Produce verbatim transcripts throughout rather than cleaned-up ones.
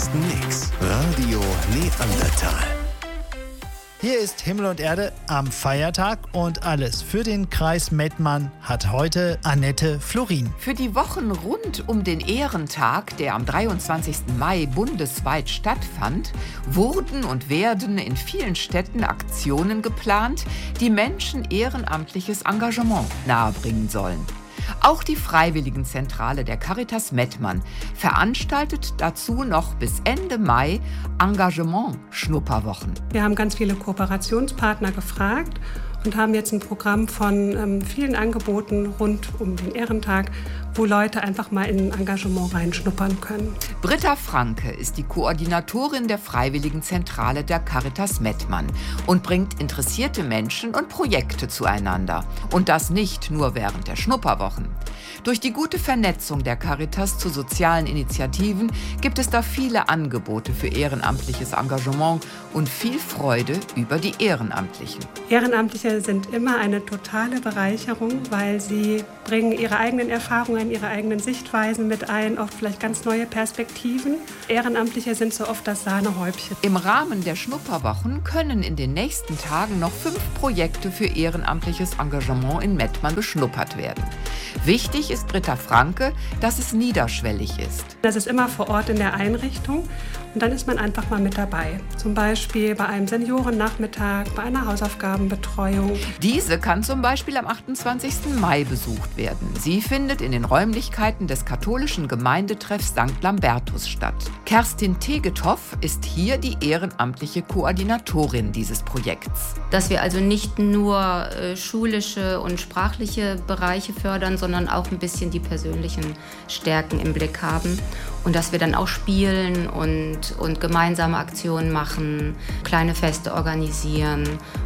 besten Mix. Radio Neandertal. Hier ist Himmel und Erde am Feiertag und alles für den Kreis Mettmann hat heute Annette Florin. Für die Wochen rund um den Ehrentag, der am dreiundzwanzigsten Mai bundesweit stattfand, wurden und werden in vielen Städten Aktionen geplant, die Menschen ehrenamtliches Engagement nahebringen sollen. Auch die Freiwilligenzentrale der Caritas Mettmann veranstaltet dazu noch bis Ende Mai Engagement-Schnupperwochen. Wir haben ganz viele Kooperationspartner gefragt und haben jetzt ein Programm von ähm, vielen Angeboten rund um den Ehrentag, wo Leute einfach mal in ein Engagement reinschnuppern können. Britta Franke ist die Koordinatorin der Freiwilligenzentrale der Caritas Mettmann und bringt interessierte Menschen und Projekte zueinander. Und das nicht nur während der Schnupperwochen. Durch die gute Vernetzung der Caritas zu sozialen Initiativen gibt es da viele Angebote für ehrenamtliches Engagement und viel Freude über die Ehrenamtlichen. Ehrenamtliche sind immer eine totale Bereicherung, weil sie bringen ihre eigenen Erfahrungen, ihre eigenen Sichtweisen mit ein, oft vielleicht ganz neue Perspektiven. Ehrenamtliche sind so oft das Sahnehäubchen. Im Rahmen der Schnupperwochen können in den nächsten Tagen noch fünf Projekte für ehrenamtliches Engagement in Mettmann beschnuppert werden. Wichtig ist Britta Franke, dass es niederschwellig ist. Das ist immer vor Ort in der Einrichtung und dann ist man einfach mal mit dabei. Zum Beispiel bei einem Seniorennachmittag, bei einer Hausaufgabenbetreuung. Diese kann zum Beispiel am achtundzwanzigsten Mai besucht werden. Sie findet in den Räumlichkeiten des katholischen Gemeindetreffs Sankt Lambertus statt. Kerstin Tegetoff ist hier die ehrenamtliche Koordinatorin dieses Projekts. Dass wir also nicht nur äh, schulische und sprachliche Bereiche fördern, sondern auch ein bisschen die persönlichen Stärken im Blick haben. Und dass wir dann auch spielen und, und gemeinsame Aktionen machen, kleine Feste organisieren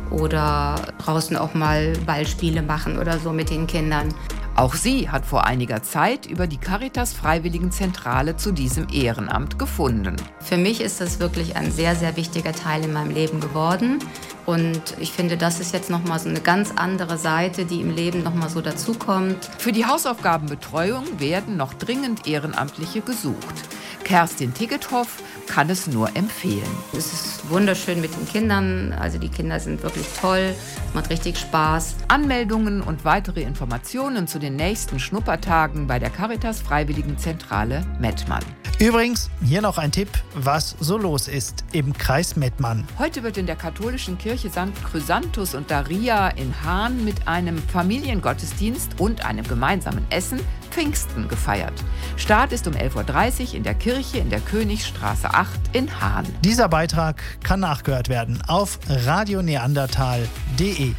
oder draußen auch mal Ballspiele machen oder so mit den Kindern. Auch sie hat vor einiger Zeit über die Caritas Freiwilligenzentrale zu diesem Ehrenamt gefunden. Für mich ist das wirklich ein sehr, sehr wichtiger Teil in meinem Leben geworden. Und ich finde, das ist jetzt nochmal so eine ganz andere Seite, die im Leben nochmal so dazukommt. Für die Hausaufgabenbetreuung werden noch dringend Ehrenamtliche gesucht. Kerstin Tegetoff kann es nur empfehlen. Es ist wunderschön mit den Kindern, also die Kinder sind wirklich toll, es macht richtig Spaß. Anmeldungen und weitere Informationen zu den nächsten Schnuppertagen bei der Caritas Freiwilligenzentrale Mettmann. Übrigens, hier noch ein Tipp, was so los ist im Kreis Mettmann. Heute wird in der katholischen Kirche Sankt Chrysanthus und Daria in Hahn mit einem Familiengottesdienst und einem gemeinsamen Essen Pfingsten gefeiert. Start ist um elf Uhr dreißig in der Kirche in der Königsstraße acht in Hahn. Dieser Beitrag kann nachgehört werden auf radio neandertal punkt de.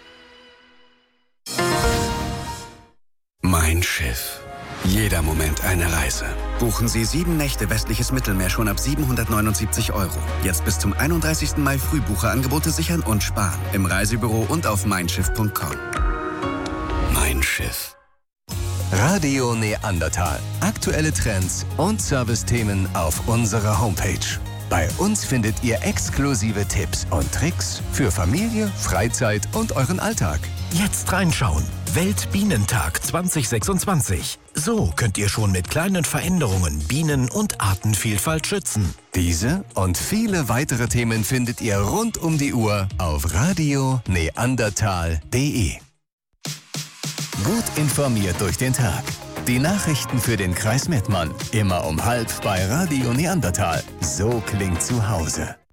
Mein Schiff. Jeder Moment eine Reise. Buchen Sie sieben Nächte westliches Mittelmeer schon ab siebenhundertneunundsiebzig Euro. Jetzt bis zum einunddreißigsten Mai Frühbucherangebote sichern und sparen. Im Reisebüro und auf mein schiff punkt com. Mein Schiff. Radio Neandertal. Aktuelle Trends und Servicethemen auf unserer Homepage. Bei uns findet ihr exklusive Tipps und Tricks für Familie, Freizeit und euren Alltag. Jetzt reinschauen. Weltbienentag zwanzig sechsundzwanzig. So könnt ihr schon mit kleinen Veränderungen Bienen- und Artenvielfalt schützen. Diese und viele weitere Themen findet ihr rund um die Uhr auf radio neandertal punkt de. Gut informiert durch den Tag. Die Nachrichten für den Kreis Mettmann. Immer um halb bei Radio Neandertal. So klingt zu Hause.